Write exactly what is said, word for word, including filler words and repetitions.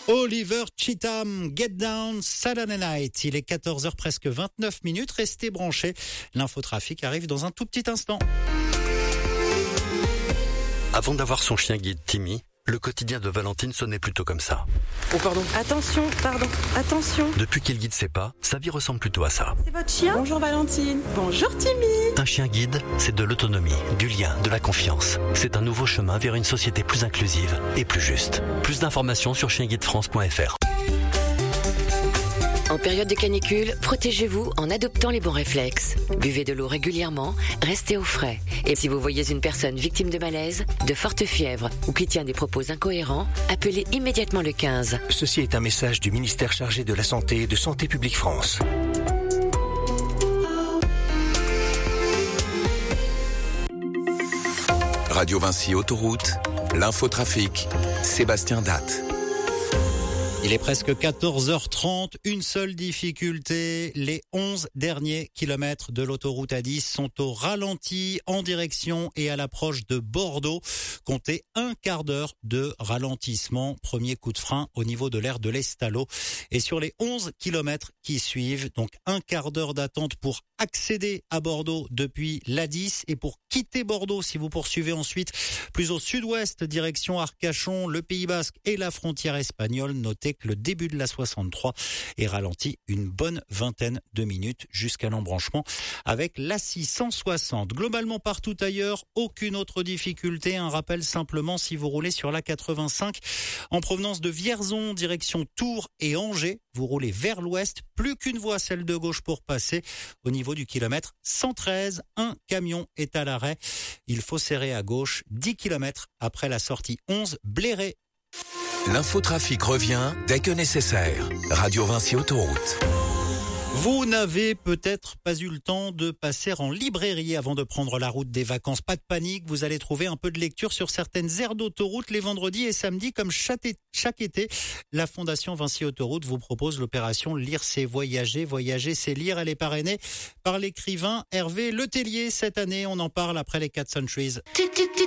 Oliver Cheetham, Get Down, Saturday Night. Il est quatorze heures presque vingt-neuf minutes. Restez branchés. L'infotrafic arrive dans un tout petit instant. Avant d'avoir son chien guide Timmy, le quotidien de Valentine sonnait plutôt comme ça. Oh pardon. Attention, pardon, attention. Depuis qu'il guide ses pas, sa vie ressemble plutôt à ça. C'est votre chien ? Bonjour Valentine. Bonjour Timmy. Un chien guide, c'est de l'autonomie, du lien, de la confiance. C'est un nouveau chemin vers une société plus inclusive et plus juste. Plus d'informations sur chien guide france point f r. En période de canicule, protégez-vous en adoptant les bons réflexes. Buvez de l'eau régulièrement, restez au frais. Et si vous voyez une personne victime de malaise, de forte fièvre ou qui tient des propos incohérents, appelez immédiatement le quinze. Ceci est un message du ministère chargé de la Santé et de Santé publique France. Radio Vinci Autoroute, l'infotrafic, Sébastien Datte. Il est presque quatorze heures trente, une seule difficulté, les onze derniers kilomètres de l'autoroute A dix sont au ralenti en direction et à l'approche de Bordeaux. Comptez un quart d'heure de ralentissement, premier coup de frein au niveau de l'aire de l'Estalo. Et sur les onze kilomètres qui suivent, donc un quart d'heure d'attente pour accéder à Bordeaux depuis l'A dix et pour quitter Bordeaux si vous poursuivez ensuite plus au sud-ouest, direction Arcachon, le Pays Basque et la frontière espagnole. Notez que le début de la soixante-trois est ralenti une bonne vingtaine de minutes jusqu'à l'embranchement avec la six cent soixante. Globalement partout ailleurs, aucune autre difficulté. Un rappel simplement, si vous roulez sur la quatre-vingt-cinq en provenance de Vierzon, direction Tours et Angers, vous roulez vers l'ouest, plus qu'une voie, celle de gauche pour passer. Au niveau du kilomètre cent treize, un camion est à l'arrêt. Il faut serrer à gauche, dix kilomètres après la sortie onze, Bléré. L'infotrafic revient dès que nécessaire. Radio Vinci Autoroute. Vous n'avez peut-être pas eu le temps de passer en librairie avant de prendre la route des vacances. Pas de panique, vous allez trouver un peu de lecture sur certaines aires d'autoroute les vendredis et samedis comme chaque été. La Fondation Vinci Autoroute vous propose l'opération Lire c'est voyager, voyager c'est lire. Elle est parrainée par l'écrivain Hervé Letellier. Cette année, on en parle après les quatre Centuries.